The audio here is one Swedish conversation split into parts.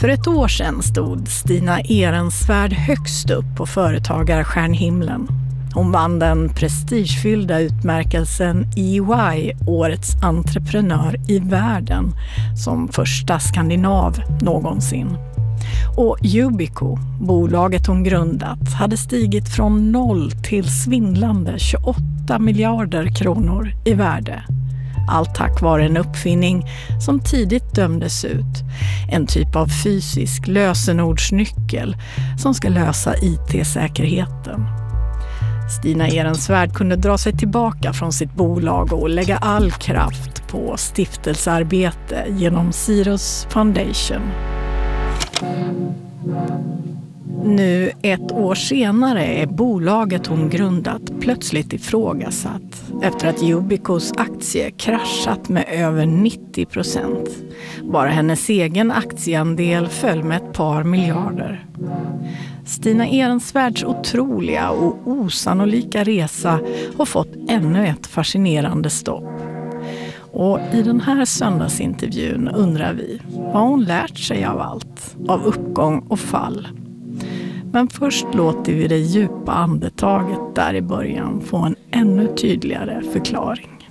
För ett år sedan stod Stina Ehrensvärd högst upp på företagarstjärnhimlen. Hon vann den prestigefyllda utmärkelsen EY, årets entreprenör i världen, som första skandinav någonsin. Och Yubico, bolaget hon grundat, hade stigit från 0 till svindlande 28 miljarder kronor i värde. Allt tack vare en uppfinning som tidigt dömdes ut. En typ av fysisk lösenordsnyckel som ska lösa IT-säkerheten. Stina Ehrensvärd kunde dra sig tillbaka från sitt bolag och lägga all kraft på stiftelsearbete genom Cirrus Foundation. Nu ett år senare är bolaget hon grundat plötsligt ifrågasatt efter att Yubicos aktie kraschat med över 90%. Bara hennes egen aktieandel föll med ett par miljarder. Stina Ehrensvärds otroliga och osannolika resa har fått ännu ett fascinerande stopp. Och i den här söndagsintervjun undrar vi, vad hon lärt sig av allt, av uppgång och fall? Men först låter vi det djupa andetaget där i början få en ännu tydligare förklaring.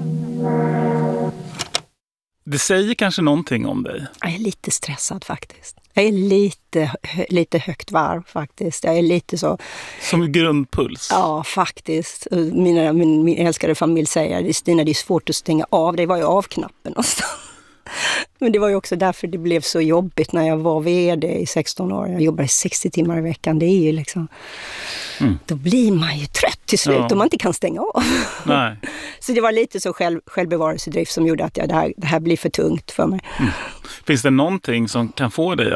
Det säger kanske någonting om dig. Jag är lite stressad faktiskt. Jag är lite högt varv faktiskt. Jag är lite så... Som grundpuls? Ja, faktiskt. Min älskade familj säger, Stina, det är svårt att stänga av. Det var ju av-knappen någonstans. Men det var ju också därför det blev så jobbigt när jag var vd i 16 år. Jag jobbade 60 timmar i veckan. Det är ju liksom... Då blir man ju trött till slut om man inte kan stänga av. Nej. Så det var lite så självbevarelsedrift som gjorde att det här blir för tungt för mig. Mm. Finns det någonting som kan få dig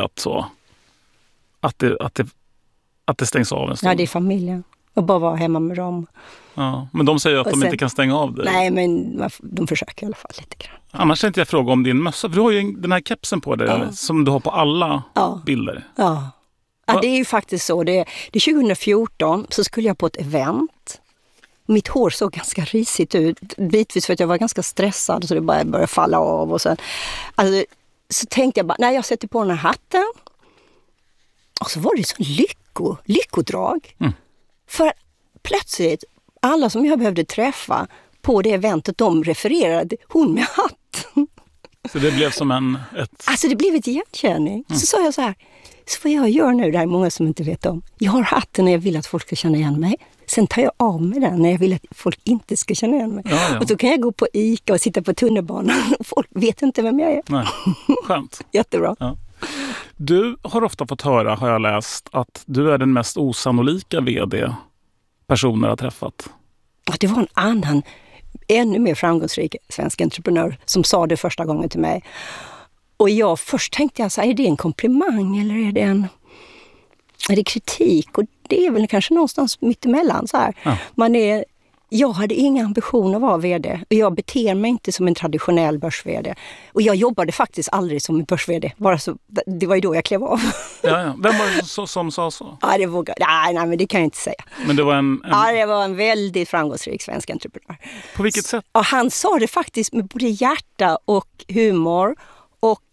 att det stängs av en stund? Ja, det är familjen. Och bara vara hemma med dem. Ja, men de säger att de inte kan stänga av dig. Nej, men de försöker i alla fall lite grann. Annars tänkte jag fråga om din mössa. För du har ju den här kepsen på dig som du har på alla bilder. Ja. Ja, det är ju faktiskt så. Det är 2014 så skulle jag på ett event. Mitt hår såg ganska risigt ut. Bitvis för att jag var ganska stressad så det började falla av. Och sen, alltså, så tänkte jag bara, nej jag sätter på den här hatten. Och så var det så lyckodrag. Mm. För plötsligt, alla som jag behövde träffa på det eventet, de refererade hon med hatten. Så det blev som Alltså det blev ett igenkänning. Så sa jag så här, så vad jag gör nu, det är många som inte vet om. Jag har hatten när jag vill att folk ska känna igen mig. Sen tar jag av mig den när jag vill att folk inte ska känna igen mig. Ja. Och då kan jag gå på ICA och sitta på tunnelbanan och folk vet inte vem jag är. Nej, skönt. Jättebra. Ja. Du har ofta fått höra, har jag läst, att du är den mest osannolika vd personer har träffat. Ja, det var en annan, ännu mer framgångsrik svensk entreprenör som sa det första gången till mig. Och först tänkte jag så här, är det en komplimang eller är det kritik? Och det är väl kanske någonstans mittemellan så här. Ja. Jag hade inga ambitioner att vara vd. Och jag beter mig inte som en traditionell börs-vd. Och jag jobbade faktiskt aldrig som en börs-vd. Det var ju då jag klev av. Ja. Vem var det som sa så? Ja, nej, men det kan jag inte säga. Men det var Ja, det var en väldigt framgångsrik svensk entreprenör. På vilket sätt? Och han sa det faktiskt med både hjärta och humor. Och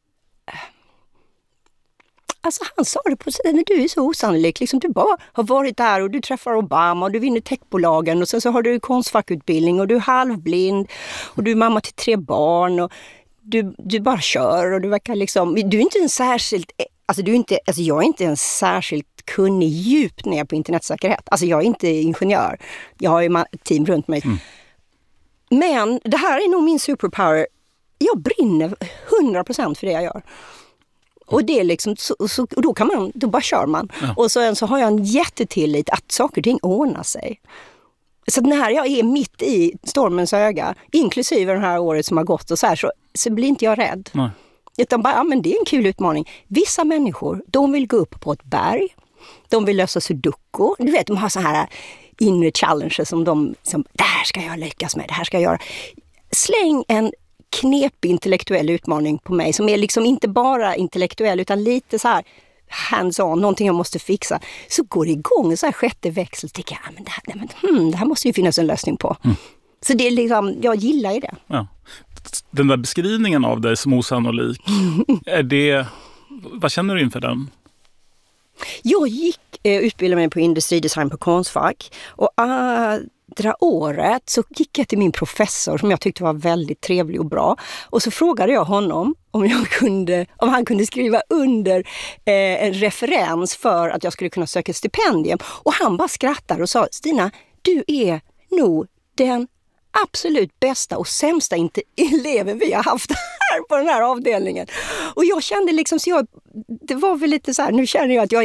alltså han sa det på sättet, du är så osannolik. Liksom, du bara har varit där och du träffar Obama och du vinner techbolagen och sen så har du konstfackutbildning och du är halvblind och du är mamma till 3 barn och du bara kör och du verkar liksom, du är inte en särskilt, jag är inte en särskilt kunnig djupt ner på internetsäkerhet. Alltså jag är inte ingenjör. Jag har ju ett team runt mig. Mm. Men det här är nog min superpower. Jag brinner 100% för det jag gör. Och det är liksom, och då bara kör man. Ja. Och så har jag en jättetillit att saker och ting ordnar sig. Så när jag är mitt i stormens öga, inklusive det här året som har gått och så blir inte jag rädd. Nej. Utan bara, men det är en kul utmaning. Vissa människor, de vill gå upp på ett berg. De vill lösa sudoku. Du vet, de har så här inre challenges som det här ska jag lyckas med, det här ska jag göra. Släng en knepig intellektuell utmaning på mig som är liksom inte bara intellektuell utan lite så här hands-on, någonting jag måste fixa, så går det igång så här sjätte växel, tycker jag, det här måste ju finnas en lösning på. Mm. Så det är liksom, jag gillar ju det. Ja. Den där beskrivningen av dig som osannolik, är det Vad känner du inför den? Jag utbildade mig på industridesign på Konstfack och andra året så gick jag till min professor som jag tyckte var väldigt trevlig och bra. Och så frågade jag honom om han kunde skriva under en referens för att jag skulle kunna söka ett stipendium. Och han bara skrattade och sa, Stina, du är nog den absolut bästa och sämsta eleven vi har haft här på den här avdelningen. Och jag kände liksom, det var väl lite så här, nu känner jag att jag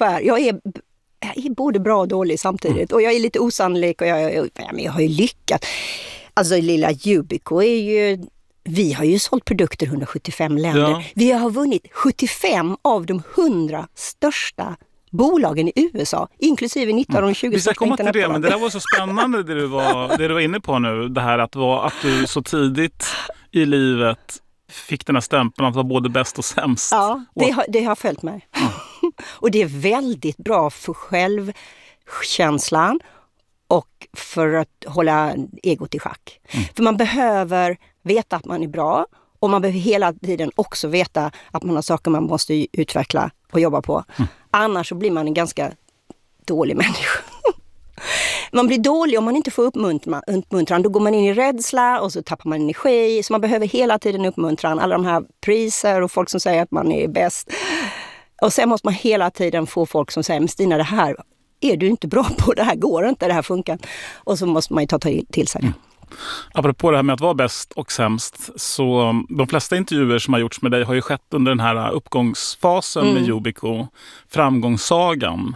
är både bra och dålig samtidigt. Och jag är lite osannolik och jag har ju lyckats. Alltså lilla Yubico vi har ju sålt produkter i 175 länder. Ja. Vi har vunnit 75 av de 100 största bolagen i USA, inklusive 19 av de 20 Vi ska komma till det, men det där var så spännande det du var inne på nu. Det här att du så tidigt i livet fick den här stämpeln att vara både bäst och sämst. Ja, det har följt mig. Och det är väldigt bra för självkänslan och för att hålla egot i schack. För man behöver veta att man är bra och man behöver hela tiden också veta att man har saker man måste utveckla och jobba på. Annars så blir man en ganska dålig människa. Man blir dålig om man inte får uppmuntran. Då går man in i rädsla och så tappar man energi. Så man behöver hela tiden uppmuntran. Alla de här priser och folk som säger att man är bäst. Och sen måste man hela tiden få folk som säger, men Stina, det här är du inte bra på. Det här går inte, det här funkar. Och så måste man ju ta till sig det. Apropå det här med att vara bäst och sämst, så de flesta intervjuer som har gjorts med dig har ju skett under den här uppgångsfasen med Yubico, framgångssagan.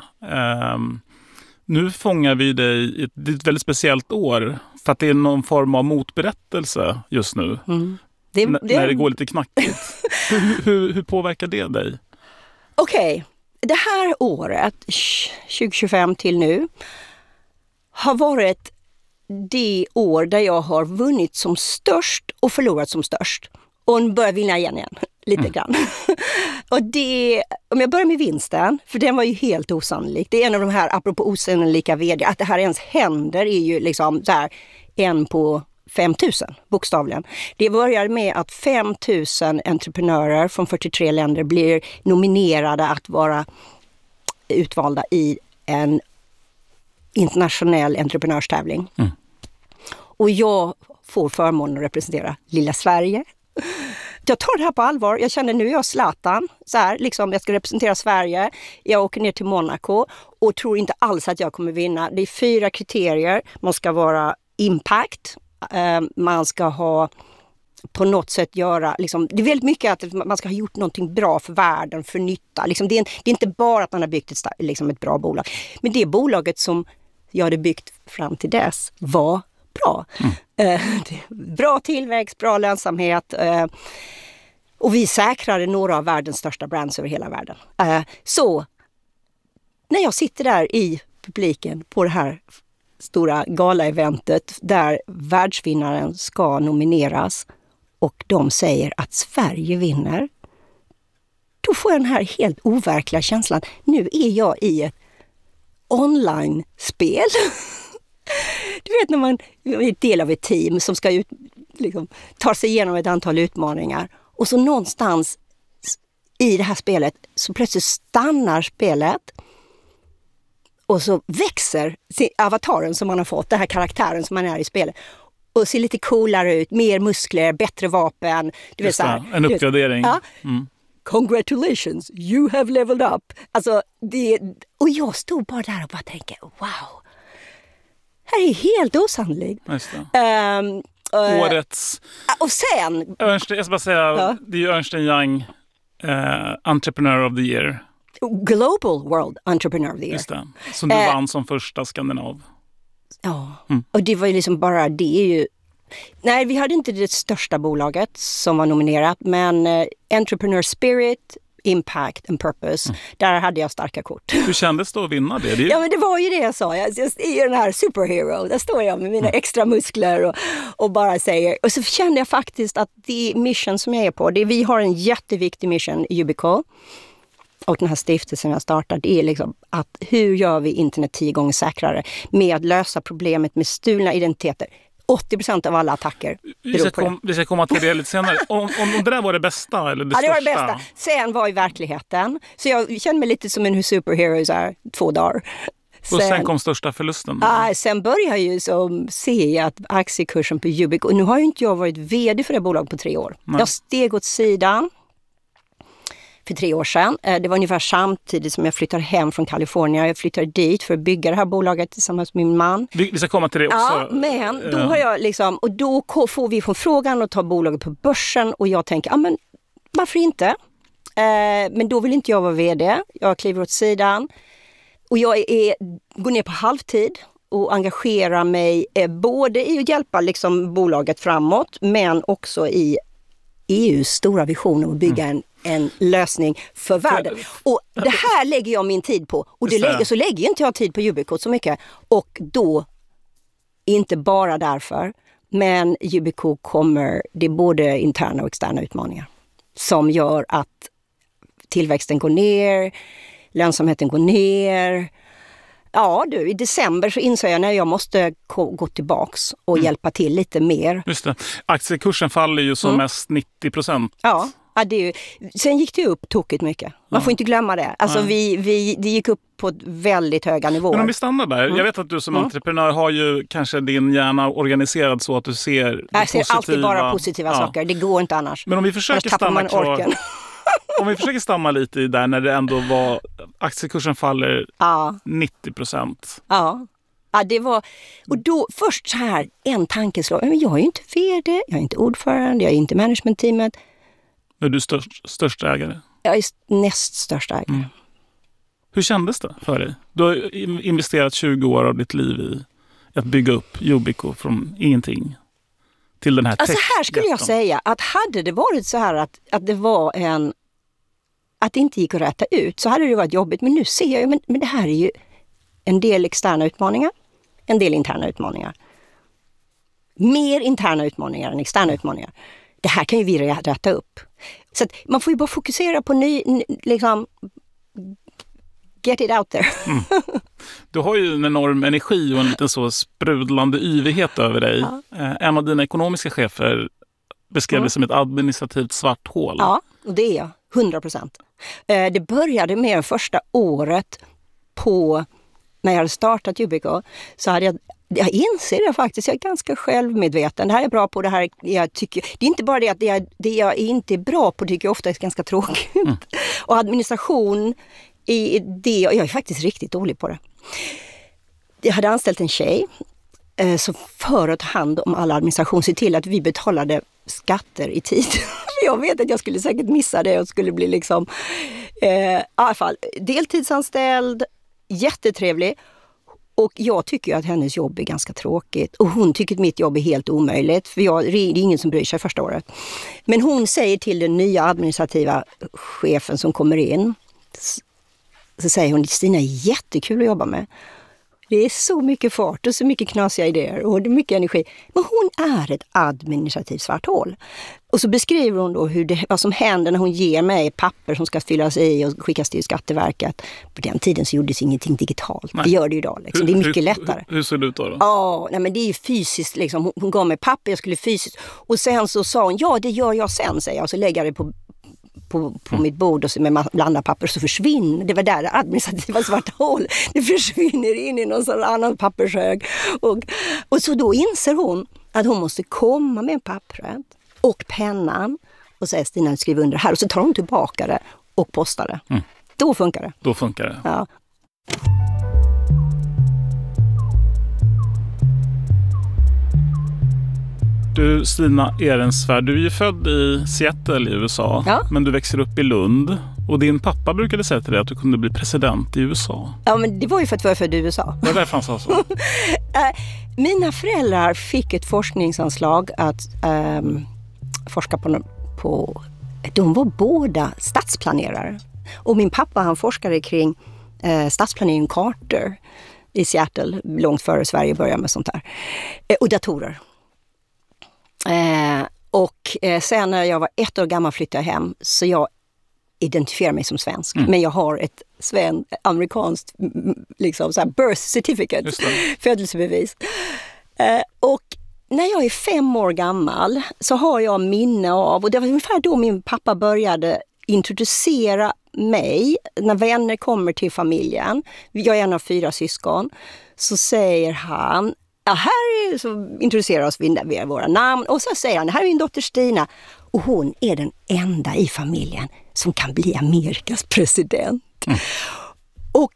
Nu fångar vi dig i ett väldigt speciellt år för att det är någon form av motberättelse just nu. När det går lite knackigt. Hur påverkar det dig? Okej, det här året, 2025 till nu, har varit det år där jag har vunnit som störst och förlorat som störst. Och börjar vinna igen lite grann. Och om jag börjar med vinsten, för den var ju helt osannolik. Det är en av de här, apropå osannolika vd, att det här ens händer är ju liksom så här, 1 på 5000 bokstavligen. Det börjar med att 5000 entreprenörer från 43 länder blir nominerade att vara utvalda i en internationell entreprenörstävling. Och jag får förmånen att representera lilla Sverige. Jag tar det här på allvar. Jag känner nu är jag Zlatan. Så här, liksom, jag ska representera Sverige. Jag åker ner till Monaco och tror inte alls att jag kommer vinna. Det är 4 kriterier. Man ska vara impact. Man ska ha på något sätt göra, liksom, det är väldigt mycket att man ska ha gjort någonting bra för världen, för nytta. Liksom, det är inte bara att man har byggt ett bra bolag. Men det bolaget som jag hade byggt fram till dess var bra. Bra tillväxt, bra lönsamhet. Och vi säkrade några av världens största brands över hela världen. Så när jag sitter där i publiken på det här stora gala-eventet där världsvinnaren ska nomineras och de säger att Sverige vinner, då får jag den här helt overkliga känslan. Nu är jag i ett online-spel. Du vet när man är del av ett team som ska ta sig igenom ett antal utmaningar och så någonstans i det här spelet så plötsligt stannar spelet och så växer avataren som man har fått, den här karaktären som man är i spelet och ser lite coolare ut, mer muskler, bättre vapen. Du vet, så här, en uppgradering. Ja. Congratulations, you have leveled up. Alltså, och jag stod bara där och bara tänkte, wow. Det här är helt osannolikt. Årets... Och sen... jag ska bara säga, det är ju Ernst & Young Entrepreneur of the Year. Global World Entrepreneur of the Year. Just det, som du vann som första skandinav. Ja, och det var ju liksom bara, det är ju... Nej, vi hade inte det största bolaget som var nominerat, men Entrepreneur Spirit, Impact and Purpose, där hade jag starka kort. Hur kändes det att vinna det? Ja, men det var ju det jag sa. Jag är den här superhero. Där står jag med mina extra muskler och bara säger. Och så kände jag faktiskt att det mission som jag är på, vi har en jätteviktig mission i Yubico. Och den här stiftelsen jag startade är liksom att hur gör vi internet 10 gånger säkrare med att lösa problemet med stulna identiteter. 80% av alla attacker beror på det. Vi ska komma till det lite senare. Om det där var det bästa eller det Ja, det största? var det bästa. Sen var i verkligheten. Så jag kände mig lite som en superhero så här 2 dagar. Och sen kom största förlusten? Sen började jag ju se att aktiekursen på Yubico, och nu har ju inte jag varit vd för det bolaget på 3 år. Nej. Jag steg åt sidan för 3 år sedan. Det var ungefär samtidigt som jag flyttade hem från Kalifornien. Jag flyttade dit för att bygga det här bolaget tillsammans med min man. Vi ska komma till det också. Ja, men då har jag liksom, och då får vi från frågan att ta bolaget på börsen, och jag tänker, ja men varför inte? Men då vill inte jag vara vd. Jag kliver åt sidan. Och jag går ner på halvtid och engagerar mig både i att hjälpa liksom bolaget framåt, men också i EUs stora vision om att bygga en lösning för världen. Och det här lägger jag min tid på. Och så lägger inte jag tid på Yubico så mycket. Och då, inte bara därför, men Yubico det är både interna och externa utmaningar som gör att tillväxten går ner, lönsamheten går ner. Ja, i december så insåg jag när jag måste gå tillbaks och hjälpa till lite mer. Just det. Aktiekursen faller ju som mest 90%. Ja, sen gick det upp tokigt mycket. Man får inte glömma det. Alltså det gick upp på väldigt höga nivåer. Men om vi stannar där. Jag vet att du som entreprenör har ju kanske din hjärna organiserad så att du ser jag ser alltid bara positiva saker. Det går inte annars. Men om vi försöker stanna kvar... Om vi försöker stanna lite i där när det ändå var aktiekursen faller 90%. Ja, det var... Och då först så här en tankeslag. Men jag är ju inte vd, jag är inte ordförande, jag är inte managementteamet. Men du är största ägare? Jag är näst största ägare. Hur kändes det för dig? Du har investerat 20 år av ditt liv i att bygga upp Yubico från ingenting till den här Alltså här skulle jag säga att hade det varit så här att det var att det inte gick att rätta ut, så hade det varit jobbigt. Men nu ser jag ju, men det här är ju en del externa utmaningar, en del interna utmaningar. Mer interna utmaningar än externa utmaningar. Det här kan ju vi rätta upp. Så att man får ju bara fokusera på liksom get it out there. Du har ju en enorm energi och en liten så sprudlande yvighet över dig. En av dina ekonomiska chefer beskrev det som ett administrativt svart hål. Ja, och det är jag. 100%. Det började med första året när jag hade startat Yubico, så hade jag inser det faktiskt, jag är ganska självmedveten. Det här är jag bra på, det här jag tycker. Det är inte bara det att det jag inte är bra på tycker jag ofta är ganska tråkigt. Och administration i det, jag är faktiskt riktigt dålig på det. Jag hade anställt en tjej så för att ta hand om all administration, se till att vi betalade skatter i tid. Jag vet att jag skulle säkert missa det och skulle bli liksom i alla fall deltidsanställd, jättetrevlig. Och jag tycker att hennes jobb är ganska tråkigt. Och hon tycker att mitt jobb är helt omöjligt. För det är ingen som bryr sig första året. Men hon säger till den nya administrativa chefen som kommer in. Så säger hon, Stina är jättekul att jobba med. Det är så mycket fart och så mycket knasiga idéer och det är mycket energi. Men hon är ett administrativt svart hål. Och så beskriver hon då vad som händer när hon ger mig papper som ska fyllas i och skickas till Skatteverket. På den tiden så gjordes ingenting digitalt. Nej. Det gör det ju idag. Liksom. Det är mycket lättare. Hur ser det ut då? Ja, men det är ju fysiskt. Liksom. Hon gav mig papper, jag skulle fysiskt. Och sen så sa hon, ja det gör jag sen, säger jag. Och så lägger jag det på mitt bord och så med blanda papper så försvinner. Det var där det administrativa svarta hål. Det försvinner in i någon sån annan pappershög. Och så då inser hon att hon måste komma med pappret och pennan och säger Stina, skriv under här. Och så tar hon tillbaka det och postar det. Då funkar det. Då funkar det. Ja. Du, Stina Ehrensvärd, du är ju född i Seattle i USA, men du växer upp i Lund. Och din pappa brukade säga till dig att du kunde bli president i USA. Ja, men det var ju för att jag är född i USA. Det var därför han sa så. Mina föräldrar fick ett forskningsanslag att forska på... De var båda stadsplanerare. Och min pappa han forskade kring stadsplanering kartor i Seattle, långt före Sverige började med sånt där. Och datorer. Sen när jag var 1 år gammal flyttade jag hem, så jag identifierar mig som svensk. Men jag har ett amerikanskt liksom, så här birth certificate, födelsebevis. Och när jag är 5 år gammal så har jag minne av, och det var ungefär då min pappa började introducera mig, när vänner kommer till familjen, jag är en av 4 syskon, så säger han, så introducerar oss vi våra namn, och så säger han, här är min dotter Stina, och hon är den enda i familjen som kan bli Amerikas president. Och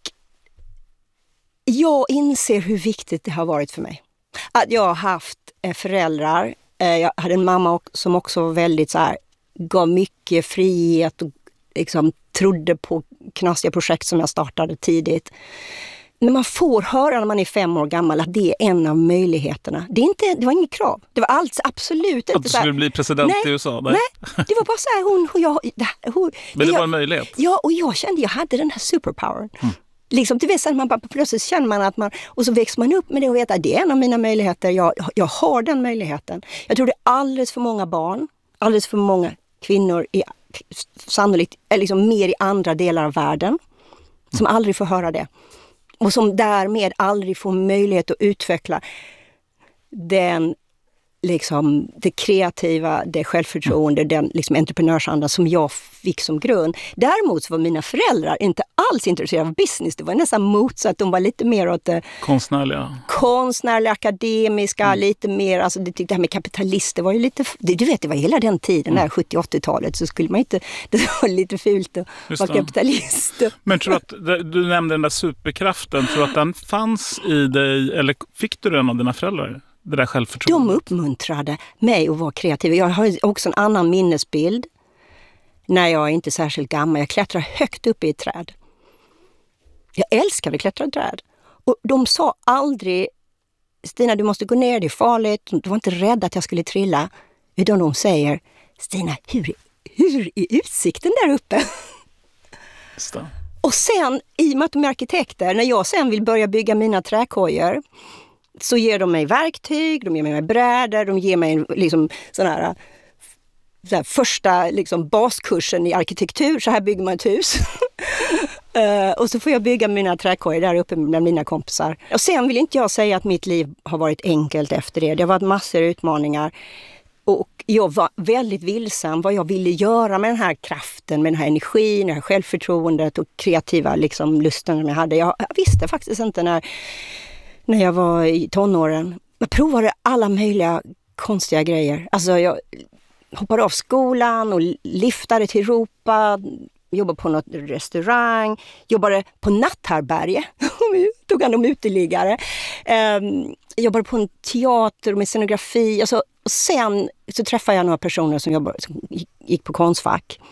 jag inser hur viktigt det har varit för mig. Att jag har haft föräldrar, jag hade en mamma som också var väldigt så här, gav mycket frihet och liksom trodde på knasiga projekt som jag startade tidigt. När man får höra när man är 5 år gammal att det är en av möjligheterna. Det var inget krav. Det var alls absolut inte att du skulle bli president i USA? Nej, det var bara så här, men det var en möjlighet? Ja, och jag kände jag hade den här superpowern. Liksom, du vet, man bara, plötsligt känner man att man, och så växer man upp med det och vet att det är en av mina möjligheter. Jag har den möjligheten. Jag tror det är alldeles för många barn, alldeles för många kvinnor, sannolikt liksom mer i andra delar av världen, som aldrig får höra det. Och som därmed aldrig får möjlighet att utveckla den, liksom, det kreativa, det självförtroende, den liksom, entreprenörsanda som jag fick som grund. Däremot var mina föräldrar inte alls intresserade av business. Det var nästan motsatt. De var lite mer åt det konstnärliga, akademiska, lite mer, alltså det här med kapitalister var ju lite, du vet, det var hela den tiden, där 70-80-talet, så skulle man inte, det var lite fult att vara kapitalist. Men tror att, du nämnde den där superkraften, tror att den fanns i dig, eller fick du den av dina föräldrar? Det där självförtroendet. De uppmuntrade mig att vara kreativ. Jag har också en annan minnesbild när jag är inte särskilt gammal. Jag klättrar högt upp i ett träd. Jag älskade att klättra i träd. Och de sa aldrig, Stina, du måste gå ner, det är farligt. De var inte rädda att jag skulle trilla. Utan de säger, Stina, hur är utsikten där uppe? Just det. Och sen, i och med att de är arkitekter, när jag sen vill börja bygga mina träkojor, så ger de mig verktyg, de ger mig brädor, de ger mig liksom så här första liksom baskursen i arkitektur. Så här bygger man ett hus. Och så får jag bygga mina träkojor där uppe med mina kompisar. Och sen vill inte jag säga att mitt liv har varit enkelt efter det. Det har varit massor av utmaningar. Och jag var väldigt vilsen vad jag ville göra med den här kraften, med den här energin, det här självförtroendet och kreativa liksom, lusten som jag hade. Jag visste faktiskt inte när jag var i tonåren. Jag provade alla möjliga konstiga grejer. Alltså jag hoppade av skolan och liftade till Europa, jobbade på något restaurang, jobbade på natthärbärge, tog hand om uteliggare, jobbade på en teater med scenografi. Alltså, och sen så träffade jag några personer som gick på Konstfack.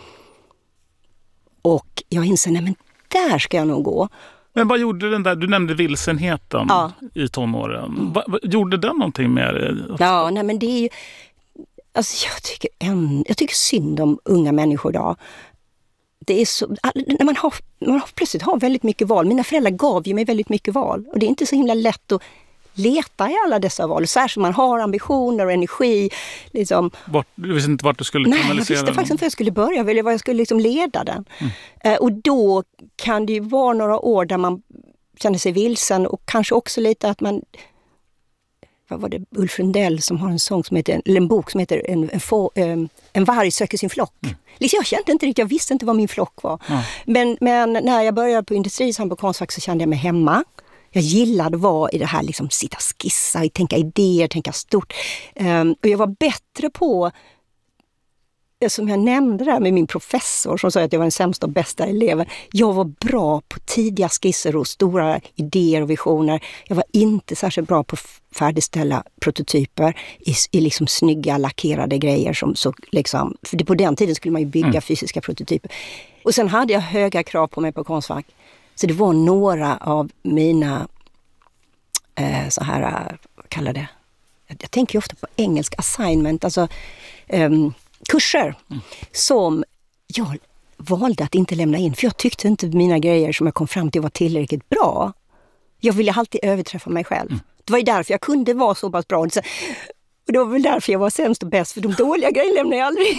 Och jag insåg, nej men där ska jag nog gå. Men vad gjorde den där, du nämnde vilsenheten i tonåren. Gjorde den någonting med dig? Ja, nej men det är ju, alltså jag tycker synd om unga människor idag. Det är så, när man plötsligt har väldigt mycket val. Mina föräldrar gav ju mig väldigt mycket val. Och det är inte så himla lätt att leta i alla dessa val. Särskilt man har ambitioner och energi. Liksom. Du visste inte vart du skulle kanalisera den? Nej, jag visste faktiskt inte var jag skulle börja. Eller vad jag skulle liksom leda den. Och då kan det ju vara några år där man känner sig vilsen. Och kanske också lite att man... Vad var det? Ulf Lundell som har en sång som heter, eller en bok som heter En varg söker sin flock. Liksom jag kände inte riktigt, jag visste inte vad min flock var. Men när jag började på Industrisamhället på Konstfack så kände jag mig hemma. Jag gillade att vara i det här, liksom sitta och skissa, tänka idéer, tänka stort. Och jag var bättre på, som jag nämnde där med min professor som sa att jag var den sämsta och bästa eleven. Jag var bra på tidiga skisser och stora idéer och visioner. Jag var inte särskilt bra på att färdigställa prototyper i liksom snygga lackerade grejer. För på den tiden skulle man ju bygga fysiska prototyper. Och sen hade jag höga krav på mig på Konstfack. Så det var några av mina så här, vad kallar det? Jag tänker ju ofta på engelsk assignment, alltså kurser som jag valde att inte lämna in. För jag tyckte inte mina grejer som jag kom fram till var tillräckligt bra. Jag ville alltid överträffa mig själv. Det var ju därför jag kunde vara så pass bra. Och det var väl därför jag var sämst och bäst. För de dåliga grejerna lämnade jag aldrig.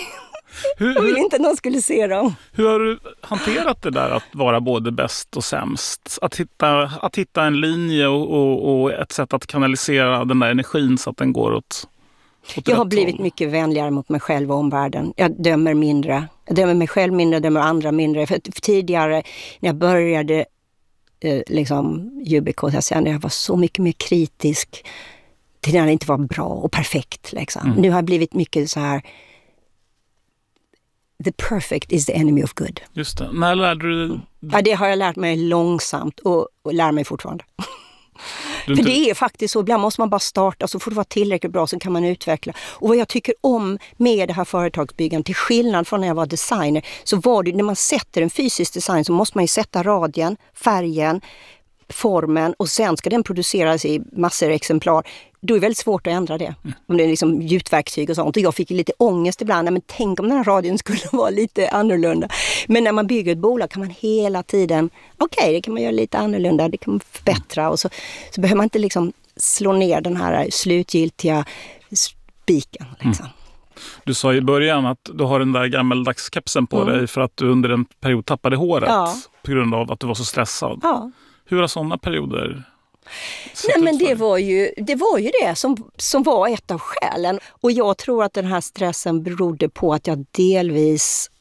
Jag ville inte att någon skulle se dem. Hur har du hanterat det där att vara både bäst och sämst? Att hitta en linje och ett sätt att kanalisera den där energin så att den går åt jag har blivit mycket vänligare mot mig själv och omvärlden. Jag dömer mindre. Jag dömer mig själv mindre, jag dömer andra mindre. För tidigare när jag började Yubico, jag var så mycket mer kritisk till när det inte var bra och perfekt. Liksom. Nu har jag blivit mycket så här: the perfect is the enemy of good. Just det. När lärde du? Ja, det har jag lärt mig långsamt och lär mig fortfarande. För det är faktiskt så, ibland måste man bara starta, så får det vara tillräckligt bra så kan man utveckla. Och vad jag tycker om med det här företagsbyggandet, till skillnad från när jag var designer, så var det när man sätter en fysisk design så måste man ju sätta radien, färgen, formen och sen ska den produceras i massor exemplar. Då är det väldigt svårt att ändra det. Om det är liksom gjutverktyg och sånt. Och jag fick lite ångest ibland. Men tänk om den här radion skulle vara lite annorlunda. Men när man bygger ett bolag kan man hela tiden, det kan man göra lite annorlunda. Det kan man förbättra. Och så behöver man inte liksom slå ner den här slutgiltiga spiken. Liksom. Du sa i början att du har den där gammaldags kepsen på dig för att du under en period tappade håret på grund av att du var så stressad. Ja. Hur har sådana perioder? Nej, men det var ju det som var ett av skälen. Och jag tror att den här stressen berodde på att jag delvis...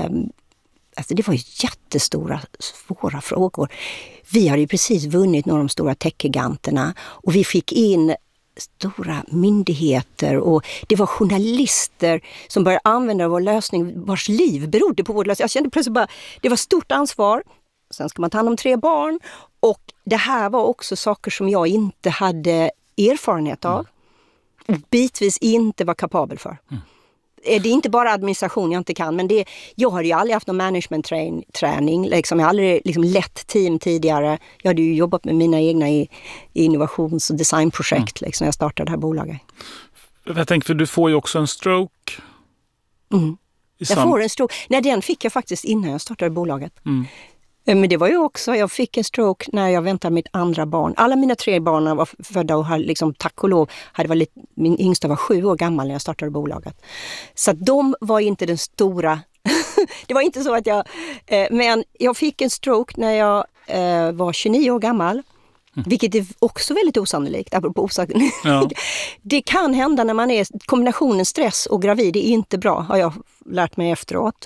det var ju jättestora, svåra frågor. Vi hade ju precis vunnit några av de stora techgiganterna. Och vi fick in stora myndigheter och det var journalister som började använda vår lösning vars liv berodde på vår lösning. Jag kände plötsligt bara, det var stort ansvar. Sen ska man ta hand om 3 barn. Och det här var också saker som jag inte hade erfarenhet av. Och bitvis inte var kapabel för. Det är inte bara administration jag inte kan. Men jag hade ju aldrig haft någon management-träning. Liksom. Jag har aldrig lett team tidigare. Jag hade ju jobbat med mina egna innovations- och designprojekt när jag startade det här bolaget. Jag tänker, för du får ju också en stroke. Jag får en stroke. Nej, den fick jag faktiskt innan jag startade bolaget. Men det var ju också, jag fick en stroke när jag väntade mitt andra barn. Alla mina 3 barn var födda och tack och lov, min yngsta var 7 år gammal när jag startade bolaget. Så att de var inte den stora, det var inte så att men jag fick en stroke när jag var 29 år gammal. Vilket är också väldigt osannolikt, apropå osannolikt. Ja. Det kan hända när man är, kombinationen stress och gravid är inte bra, har jag lärt mig efteråt.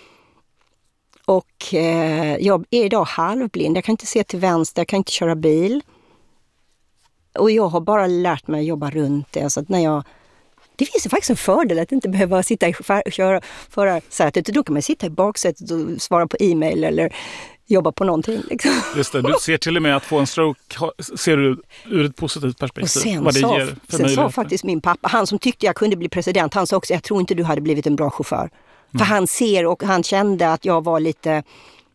Och jag är idag halvblind. Jag kan inte se till vänster, jag kan inte köra bil. Och jag har bara lärt mig att jobba runt det. Så att det finns ju faktiskt en fördel att inte behöva sitta i förarsätet. Då kan man sitta i baksätet och svara på e-mail eller jobba på någonting. Liksom. Just det, du ser till och med att få en stroke ser du ur ett positivt perspektiv. Och sen sa faktiskt min pappa, han som tyckte jag kunde bli president, han sa också, jag tror inte du hade blivit en bra chaufför. För han ser och han kände att jag var lite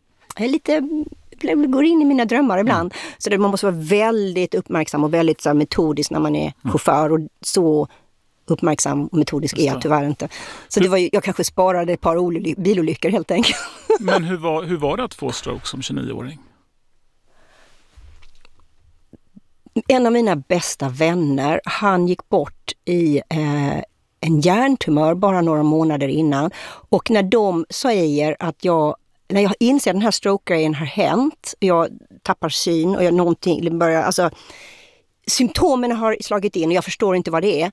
går in i mina drömmar ibland. Så man måste vara väldigt uppmärksam och väldigt så här, metodisk när man är chaufför. Och så uppmärksam och metodisk är jag tyvärr inte. Så jag kanske sparade ett par bilolyckor helt enkelt. Men hur var det att få stroke som 29-åring? En av mina bästa vänner, han gick bort i en hjärntumör bara några månader innan. Och när de säger att när jag inser att den här stroke-grejen har hänt, jag tappar syn och symptomen har slagit in och jag förstår inte vad det är.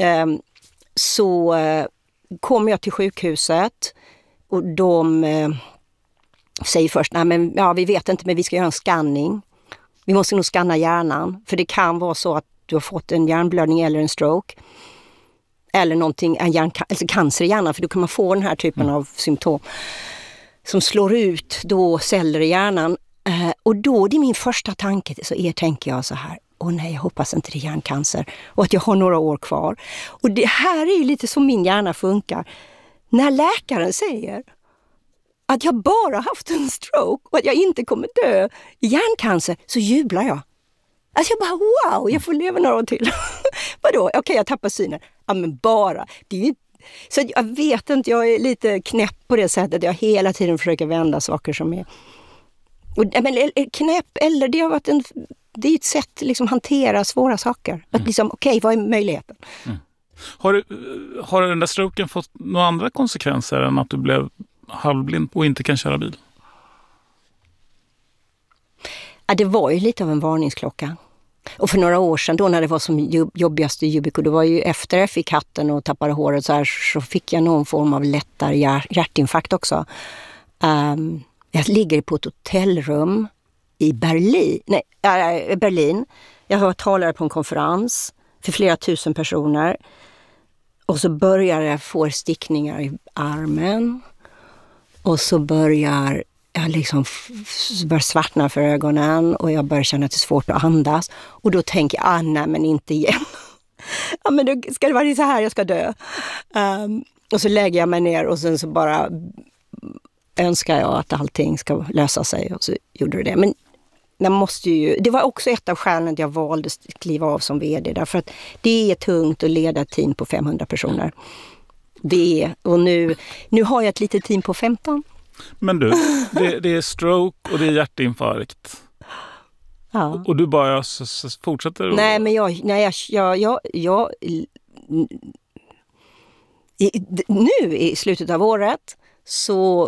Så kommer jag till sjukhuset och de säger först, vi vet inte, men vi ska göra en scanning. Vi måste nog scanna hjärnan, för det kan vara så att du har fått en hjärnblödning eller en stroke. Eller någonting, cancer i hjärnan, för då kan man få den här typen av symptom som slår ut då celler i hjärnan. Och då, det är min första tanke, tänker jag så här, nej, jag hoppas inte det är hjärncancer och att jag har några år kvar. Och det här är ju lite som min hjärna funkar. När läkaren säger att jag bara haft en stroke och att jag inte kommer dö i hjärncancer, så jublar jag. Alltså jag bara, wow, jag får leva några år till. Vadå? Okej, jag tappar synen. Ja, men bara. Det är ju... Så jag vet inte, jag är lite knäpp på det sättet. Jag hela tiden försöker vända saker som är... knäpp, eller det har varit det är ett sätt att hantera svåra saker. Att okej, vad är möjligheten? Har den där stroken fått några andra konsekvenser än att du blev halvblind och inte kan köra bil? Ja, det var ju lite av en varningsklocka. Och för några år sedan då när det var som jobbigast i Yubico, det var ju efter jag fick hatten och tappade håret så fick jag någon form av lättare hjärtinfarkt också. Jag ligger på ett hotellrum i Berlin. Jag var talare på en konferens för flera tusen personer. Och så börjar jag få stickningar i armen. Och så börjar jag liksom börjar svartna för ögonen. Och jag börjar känna att det är svårt att andas. Och då tänker jag, nej men inte igen. Ja men då ska det vara så här jag ska dö. Och så lägger jag mig ner och sen så bara önskar jag att allting ska lösa sig. Och så gjorde det. Men det var också ett av skälen att jag valde att kliva av som vd. Därför att det är tungt att leda ett team på 500 personer. Och nu har jag ett litet team på 15. Men du, det är stroke och det är hjärtinfarkt. Ja. Och du bara fortsätter? Nej, men nu i slutet av året så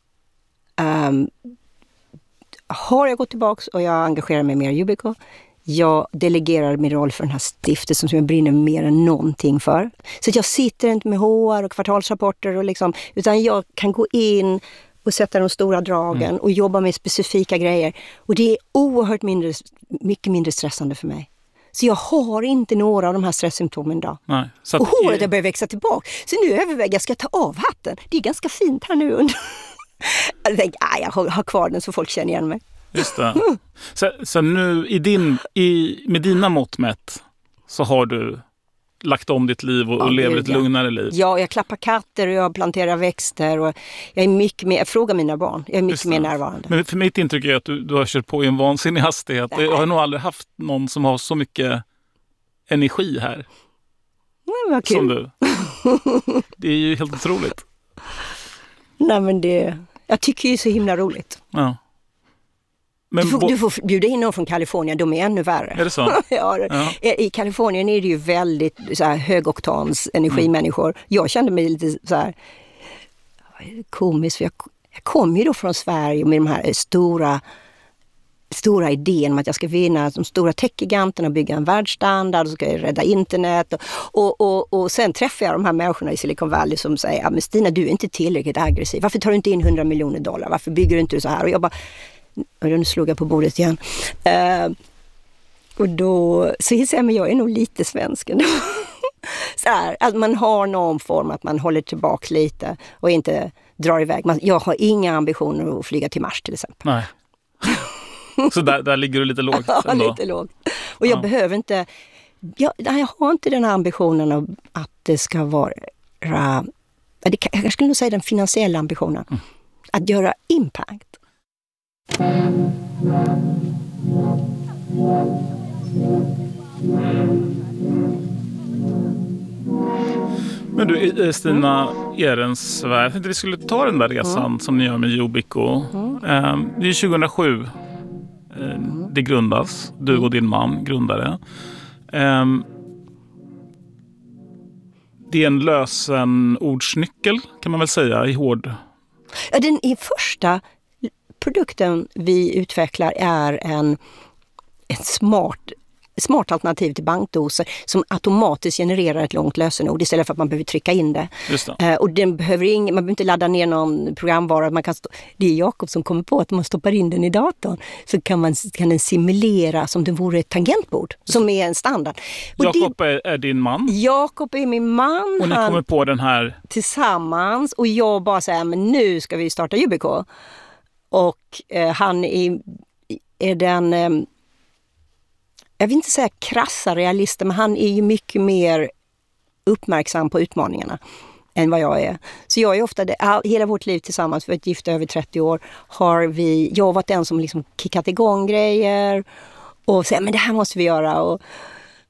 har jag gått tillbaka och jag engagerar mig mer i Yubico. Jag delegerar min roll för den här stiftelsen som jag brinner mer än någonting för. Så att jag sitter inte med HR och kvartalsrapporter och liksom, utan jag kan gå in och sätta de stora dragen och jobba med specifika grejer. Och det är oerhört mycket mindre stressande för mig. Så jag har inte några av de här stresssymptomen idag. Nej, och håret har börjat växa tillbaka. Så nu överväger jag, ska jag ta av hatten? Det är ganska fint här nu under. Jag tänkte, jag har kvar den så folk känner igen mig. Just det. Så nu med dina mått mätt så har du lagt om ditt liv och lever ett lugnare liv. Ja, jag klappar katter och jag planterar växter och jag är mycket mer, jag frågar mina barn, jag är mycket mer närvarande. Men för mitt intryck är att du har kört på i en vansinnig hastighet. Jag har nog aldrig haft någon som har så mycket energi här. Vad kul. Som du. Det är ju helt otroligt. Nej men jag tycker ju så himla roligt. Ja. Men du får bjuda in någon från Kalifornien, de är ännu värre. Är det så? Ja. I Kalifornien är det ju väldigt så här, högoktans energimänniskor. Jag kände mig lite så här komisk, för jag kom ju då från Sverige med de här stora idén om att jag ska vinna de stora techgiganterna och bygga en världsstandard och ska jag rädda internet. Och sen träffar jag de här människorna i Silicon Valley som säger, men Stina, du är inte tillräckligt aggressiv. Varför tar du inte in $100 miljoner? Varför bygger du inte så här? Och jag bara, nu slog jag på bordet igen. Och då så inser jag, men jag är nog lite svensk ändå. Så här, att man har någon form att man håller tillbaka lite och inte drar iväg. Jag har inga ambitioner att flyga till Mars till exempel. Nej. Så där ligger du lite lågt ändå. Ja, lite lågt. Och jag behöver inte... Jag har inte den här ambitionen att det ska vara... Jag skulle nog säga den finansiella ambitionen. Att göra impact. Men du, Stina Ehrensvärd, jag tänkte vi skulle ta den där resan som ni gör med Yubico. Det är 2007 det grundas. Du och din man grundade. Det är en lösenordsnyckel kan man väl säga i hård. Ja, den första produkten vi utvecklar är en smart alternativ till bankdoser som automatiskt genererar ett långt lösenord istället för att man behöver trycka in det. Just det. Och man behöver inte ladda ner någon programvara. Det är Jakob som kommer på att om man stoppar in den i datorn så kan den simulera som det vore ett tangentbord som är en standard. Jakob är din man? Jakob är min man. Och ni kommer på den här? Tillsammans. Och jag bara säger, men nu ska vi starta Yubico. Och han är den... jag vill inte säga krassa realist, men han är ju mycket mer uppmärksam på utmaningarna än vad jag är. Så jag är ofta, hela vårt liv tillsammans, för ett gift över 30 år, jag har varit den som liksom kickat igång grejer och säger, men det här måste vi göra.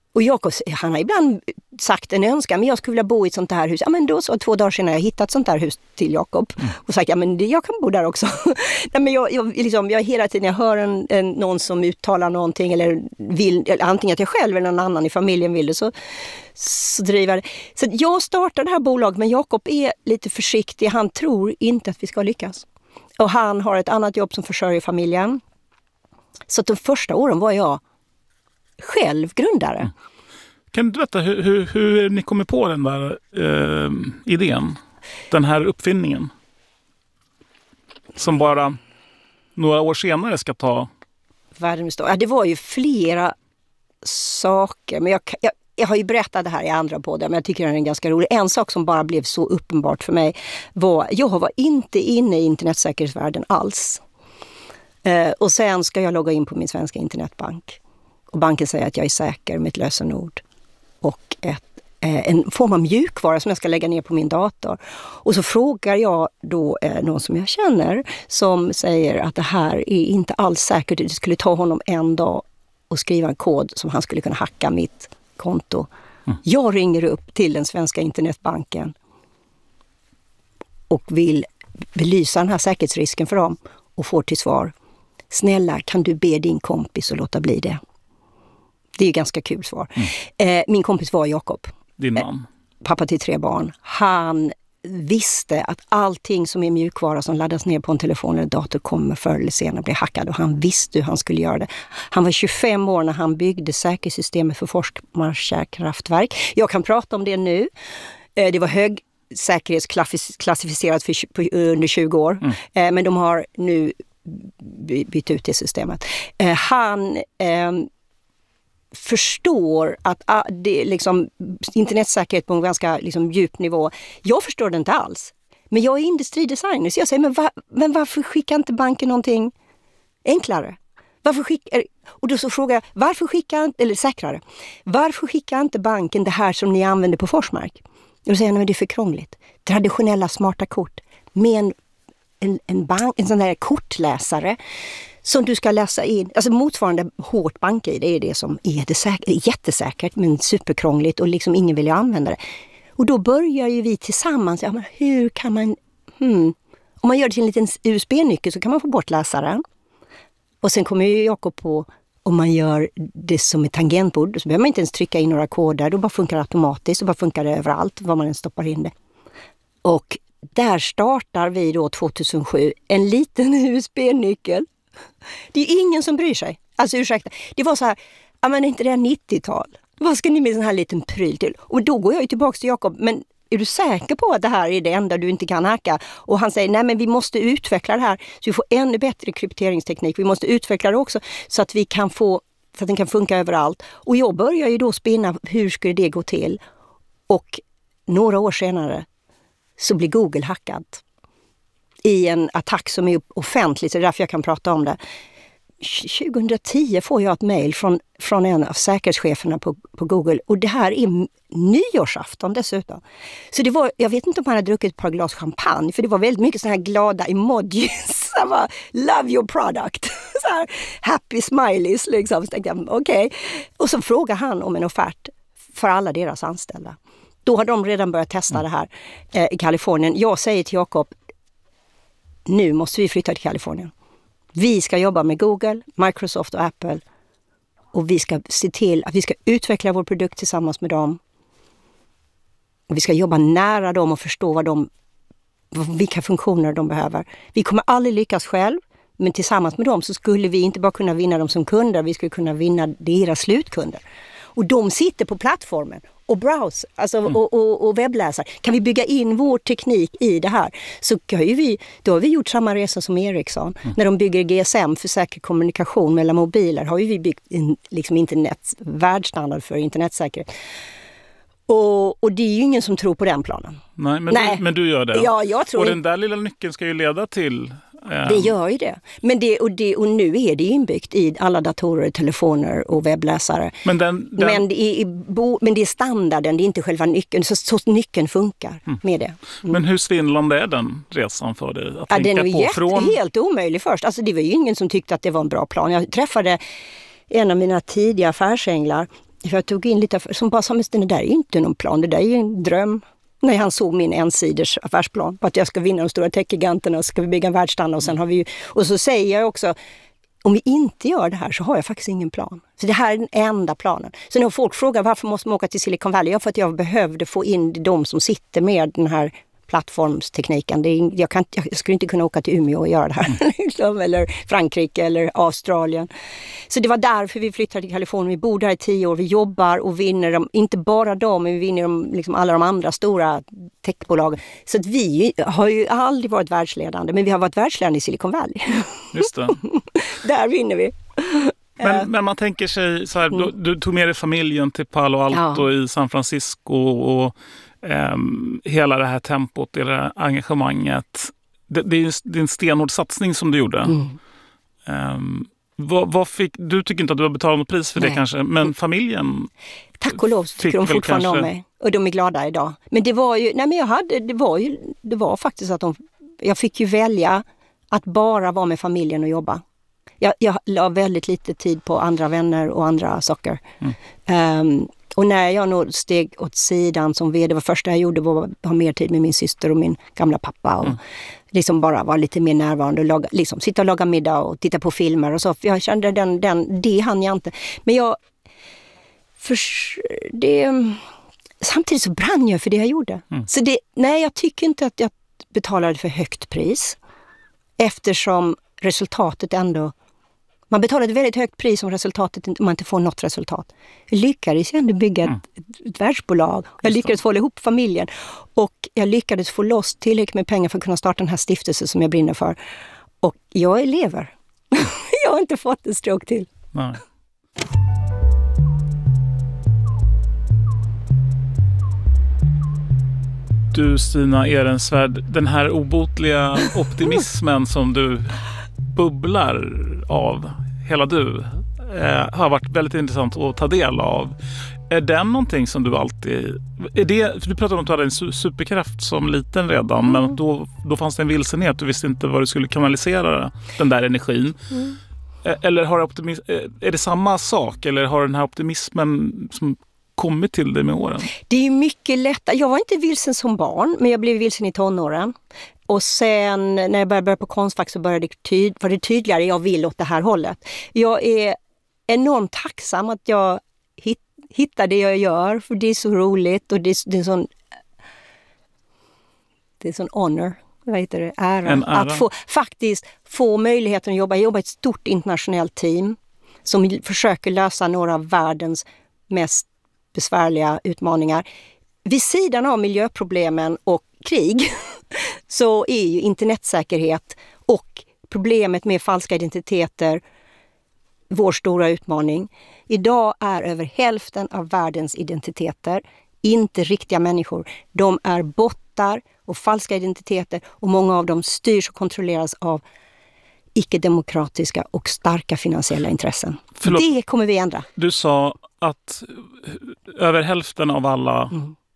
Och Jakob, han har ibland sagt en önskan, men jag skulle vilja bo i ett sånt här hus. Ja, men då så 2 dagar senare har jag hittat sånt här hus till Jakob. Och sagt, ja men jag kan bo där också. Nej, men jag hela tiden, jag hör någon som uttalar någonting eller vill, eller antingen att jag själv eller någon annan i familjen vill det, så driver det. Så jag startar det här bolaget, men Jakob är lite försiktig. Han tror inte att vi ska lyckas. Och han har ett annat jobb som försörjer familjen. Så de första åren var jag själv grundare. Kan du berätta hur ni kommer på den där idén? Den här uppfinningen? Som bara några år senare ska ta... Världen står. Ja, det var ju flera saker. Men jag har ju berättat det här i andra poddar, men jag tycker den är ganska rolig. En sak som bara blev så uppenbart för mig var, jag var inte inne i internetsäkerhetsvärlden alls. Och sen ska jag logga in på min svenska internetbank. Och banken säger att jag är säker med ett lösenord och en form av mjukvara som jag ska lägga ner på min dator. Och så frågar jag då någon som jag känner som säger att det här är inte alls säkert. Det skulle ta honom en dag att skriva en kod som han skulle kunna hacka mitt konto. Jag ringer upp till den svenska internetbanken och vill belysa den här säkerhetsrisken för dem och får till svar: snälla, kan du be din kompis att låta bli det? Det är ganska kul svar. Min kompis var Jakob. Din man. Pappa till 3 barn. Han visste att allting som är mjukvara som laddas ner på en telefon eller dator kommer förr eller senare bli hackad. Och han visste hur han skulle göra det. Han var 25 år när han byggde säkerhetssystemet för Forsmarks kärnkraftverk. Jag kan prata om det nu. Det var högsäkerhetsklassificerat under 20 år. Men de har nu bytt ut det systemet. Han förstår att det är liksom internetsäkerhet på en ganska liksom djup nivå. Jag förstår det inte alls. Men jag är industridesigner, så jag säger, men varför skickar inte banken någonting enklare? Och då så frågar jag, varför skickar inte banken det här som ni använder på Forsmark? Och då säger jag, men det är för krångligt. Traditionella smarta kort med en sån där kortläsare som du ska läsa in, alltså motsvarande hårt bank-ID är det som är jättesäkert men superkrångligt och liksom ingen vill ju använda det. Och då börjar ju vi tillsammans, ja men hur kan man, om man gör det till en liten USB-nyckel så kan man få bort läsaren. Och sen kommer ju Jakob på, om man gör det som ett tangentbord så behöver man inte ens trycka in några koder, då bara funkar det automatiskt och bara funkar det överallt var man än stoppar in det. Och där startar vi då 2007 en liten USB-nyckel. Det är ingen som bryr sig. Alltså ursäkta, det var så här, ja men inte det här 90-tal. Vad ska ni med sån här liten pryl till? Och då går jag ju tillbaka till Jakob, men är du säker på att det här är det enda du inte kan hacka? Och han säger, nej men vi måste utveckla det här så vi får ännu bättre krypteringsteknik. Vi måste utveckla det också så att vi kan få, så att den kan funka överallt. Och jag börjar ju då spinna, hur skulle det gå till? Och några år senare så blir Google hackad i en attack som är offentlig, så det är därför jag kan prata om det. 2010 får jag ett mejl från en av säkerhetscheferna på Google, och det här är nyårsafton dessutom. Så det var, jag vet inte om han hade druckit ett par glas champagne, för det var väldigt mycket såna här glada emojis. Så var, love your product. Så här, happy smileys liksom. Så tänkte jag, okej. Och så frågar han om en offert för alla deras anställda. Då har de redan börjat testa det här i Kalifornien. Jag säger till Jakob, nu måste vi flytta till Kalifornien. Vi ska jobba med Google, Microsoft och Apple. Och vi ska se till att vi ska utveckla vår produkt tillsammans med dem. Och vi ska jobba nära dem och förstå vilka funktioner de behöver. Vi kommer aldrig lyckas själv, men tillsammans med dem så skulle vi inte bara kunna vinna dem som kunder, vi skulle kunna vinna deras slutkunder. Och de sitter på plattformen och browser, alltså, och webbläsar. Kan vi bygga in vår teknik i det här, så då har vi gjort samma resa som Ericsson. När de bygger GSM för säker kommunikation mellan mobiler har ju vi byggt en liksom världsstandard för internetsäkerhet. Och det är ju ingen som tror på den planen. Nej, men du gör det. Ja, jag tror. Och den där lilla nyckeln ska ju leda till... Det gör ju det. Och nu är det inbyggt i alla datorer, telefoner och webbläsare. Men det är standarden, det är inte själva nyckeln. Så nyckeln funkar med det. Men hur svindlande är den resan för dig att tänka på? Den är helt omöjlig först. Alltså det var ju ingen som tyckte att det var en bra plan. Jag träffade en av mina tidiga affärsänglar Jag tog in lite, som bara sa, men det där är ju inte någon plan, det där är ju en dröm. När han såg min ensiders affärsplan på att jag ska vinna de stora techgiganterna och ska vi bygga en världsstandard och sen har vi ju, och så säger jag också, om vi inte gör det här så har jag faktiskt ingen plan. Så det här är den enda planen. Så när folk frågar varför måste man åka till Silicon Valley, för att jag behövde få in de som sitter med den här plattformstekniken. Jag skulle inte kunna åka till Umeå och göra det här. Eller Frankrike eller Australien. Så det var därför vi flyttade till Kalifornien. Vi bor där i 10 år. Vi jobbar och vinner dem. Inte bara dem, men vi vinner dem, liksom alla de andra stora techbolagen. Så att vi har ju aldrig varit världsledande. Men vi har varit världsledande i Silicon Valley. Just det. Där vinner vi. Men man tänker sig så här, du tog med dig familjen till Palo Alto i San Francisco och hela det här tempot, det här engagemanget. Det är en stenhård satsning som du gjorde. Vad fick, du tycker inte att du har betalat något pris för det kanske, men familjen... Tack och lov tycker de fortfarande om mig. Och de är glada idag. Men det var ju, det var faktiskt att jag fick ju välja att bara vara med familjen och jobba. Jag la väldigt lite tid på andra vänner och andra saker. Och när jag nog steg åt sidan som vd, det var första jag gjorde var att ha mer tid med min syster och min gamla pappa. Och liksom bara vara lite mer närvarande och liksom sitta och laga middag och titta på filmer och så. För jag kände det hann jag inte. Men samtidigt så brann jag för det jag gjorde. Så jag tycker inte att jag betalade för högt pris. Eftersom resultatet ändå... Man betalar ett väldigt högt pris om resultatet om man inte får något resultat. Jag lyckades ändå bygga ett världsbolag. Jag lyckades få ihop familjen. Och jag lyckades få loss tillräckligt med pengar för att kunna starta den här stiftelsen som jag brinner för. Och jag lever. Jag har inte fått en stroke till. Nej. Du, Stina Ehrensvärd, den här obotliga optimismen som du bubblar av, hela du, har varit väldigt intressant att ta del av. Är den någonting som du alltid... För du pratade om att du hade en superkraft som liten redan, men då fanns det en vilsenhet. Du visste inte vad du skulle kanalisera den där energin. Eller är det samma sak? Eller har den här optimismen som kommit till dig med åren? Det är mycket lättare. Jag var inte vilsen som barn, men jag blev vilsen i tonåren. Och sen när jag började på Konstfack så var det tydligare, jag vill åt det här hållet. Jag är enormt tacksam att jag hittar det jag gör, för det är så roligt och det är en sån honor, vad heter det? Ära. Att få möjligheten att jobba. Jag jobbar i ett stort internationellt team som försöker lösa några av världens mest besvärliga utmaningar. Vid sidan av miljöproblemen och krig så är ju internetsäkerhet och problemet med falska identiteter vår stora utmaning. Idag är över hälften av världens identiteter inte riktiga människor. De är bottar och falska identiteter och många av dem styrs och kontrolleras av icke-demokratiska och starka finansiella intressen. Förlåt, det kommer vi ändra. Du sa att över hälften av alla...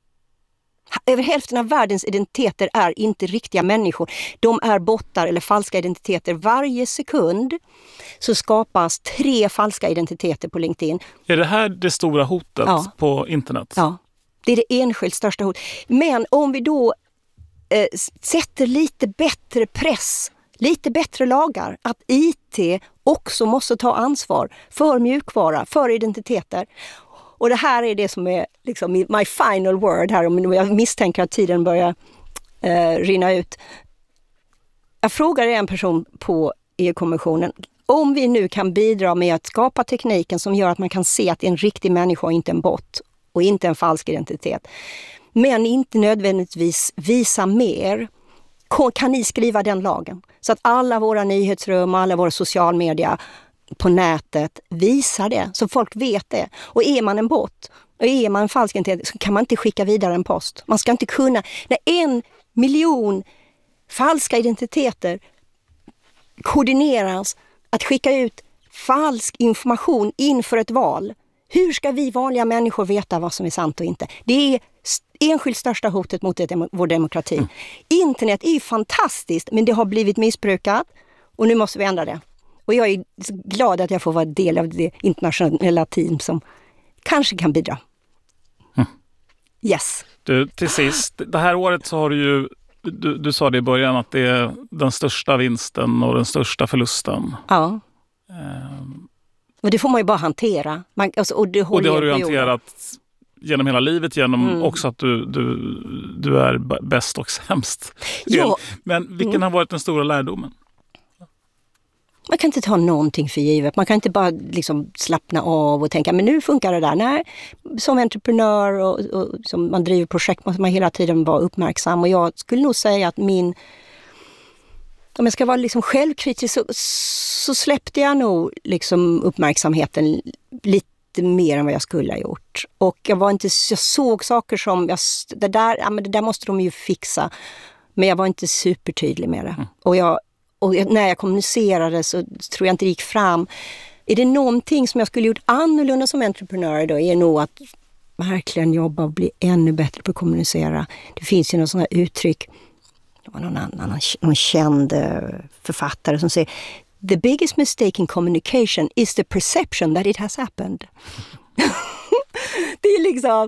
Över hälften av världens identiteter är inte riktiga människor. De är bottar eller falska identiteter. Varje sekund så skapas 3 falska identiteter på LinkedIn. Är det här det stora hotet på internet? Ja, det är det enskilt största hotet. Men om vi då sätter lite bättre press, lite bättre lagar, att IT också måste ta ansvar för mjukvara, för identiteter. Och det här är det som är liksom my final word här, om jag misstänker att tiden börjar rinna ut. Jag frågade en person på EU-kommissionen, om vi nu kan bidra med att skapa tekniken som gör att man kan se att det är en riktig människa och inte en bot och inte en falsk identitet, men inte nödvändigtvis visa mer, kan ni skriva den lagen? Så att alla våra nyhetsrum, alla våra socialmedia på nätet visar det, så folk vet det. Och är man en bot och är man en falsk identitet så kan man inte skicka vidare en post. Man ska inte kunna, när 1 miljon falska identiteter koordineras att skicka ut falsk information inför ett val. Hur ska vi vanliga människor veta vad som är sant och inte? Det är enskilt största hotet mot vår demokrati. Internet är ju fantastiskt, men det har blivit missbrukat och nu måste vi ändra det. Och jag är glad att jag får vara del av det internationella team som kanske kan bidra. Yes. Du, till sist, det här året så har du sa det i början att det är den största vinsten och den största förlusten. Ja. Och det får man ju bara hantera. Och det har du hanterat genom hela livet, genom också att du är bäst och sämst. Ja. Men vilken har varit den stora lärdomen? Man kan inte ta någonting för givet. Man kan inte bara liksom slappna av och tänka, men nu funkar det där. Nej, som entreprenör och som man driver projekt måste man hela tiden vara uppmärksam. Och jag skulle nog säga att om jag ska vara liksom självkritisk så släppte jag nog liksom uppmärksamheten lite mer än vad jag skulle ha gjort. Och jag såg saker som, det där måste de ju fixa. Men jag var inte supertydlig med det. Och när jag kommunicerade så tror jag inte det gick fram. Är det någonting som jag skulle gjort annorlunda som entreprenör då, är nog att verkligen jobba och bli ännu bättre på att kommunicera. Det finns ju någon sån här uttryck, det var någon känd författare som säger "The biggest mistake in communication is the perception that it has happened." Det är liksom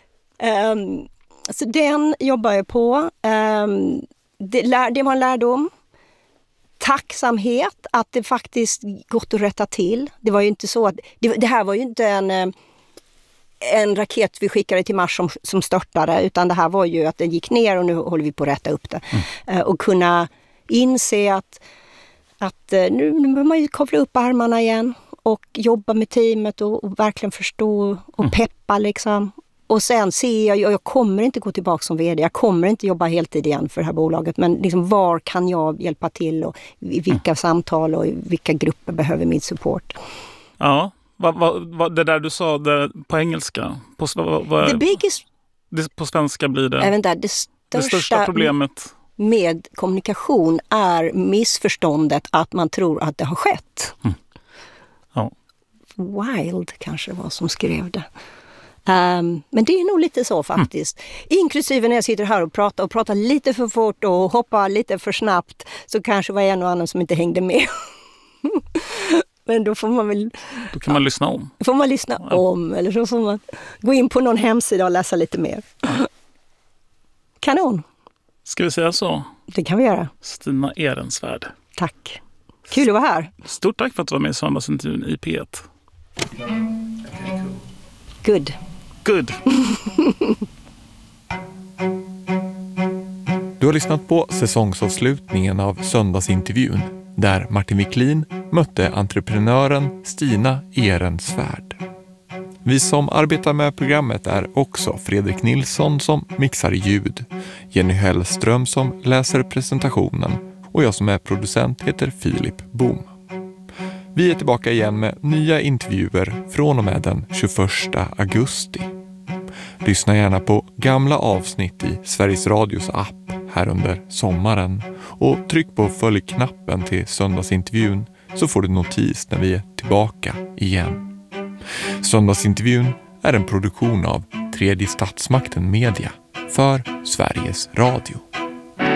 så den jobbar jag på. Det var en lärdom. Tacksamhet att det faktiskt gått att rätta till. Det var ju inte så att det här var ju inte en raket vi skickade till Mars som störtade, utan det här var ju att den gick ner och nu håller vi på att rätta upp det. Och kunna inse att nu behöver man ju kavla upp armarna igen och jobba med teamet och verkligen förstå och peppa liksom. Och sen ser jag kommer inte gå tillbaka som vd. Jag kommer inte jobba heltid igen för det här bolaget. Men liksom, var kan jag hjälpa till och i vilka samtal och i vilka grupper behöver min support? Ja, det där du sa på engelska. På svenska blir det? Även där, det största problemet med kommunikation är missförståndet att man tror att det har skett. Ja. Wild kanske var som skrev det. Men det är nog lite så faktiskt. Inklusive när jag sitter här och pratar lite för fort och hoppar lite för snabbt, så kanske var en och annan som inte hängde med. Men då får man väl... Då kan man lyssna om. Får man lyssna om, eller så får man gå in på någon hemsida och läsa lite mer. Kanon. Ska vi säga så? Det kan vi göra. Stina Ehrensvärd. Tack. Kul att vara här. Stort tack för att du var med i söndagsintervjun i P1. Good. Du har lyssnat på säsongsavslutningen av söndagsintervjun där Martin Wiklin mötte entreprenören Stina Ehrensvärd. Vi som arbetar med programmet är också Fredrik Nilsson som mixar ljud, Jenny Hellström som läser presentationen och jag som är producent heter Filip Boom. Vi är tillbaka igen med nya intervjuer från och med den 21 augusti. Lyssna gärna på gamla avsnitt i Sveriges Radios app här under sommaren och tryck på följ-knappen till söndagsintervjun så får du notis när vi är tillbaka igen. Söndagsintervjun är en produktion av Tredje Statsmakten Media för Sveriges Radio.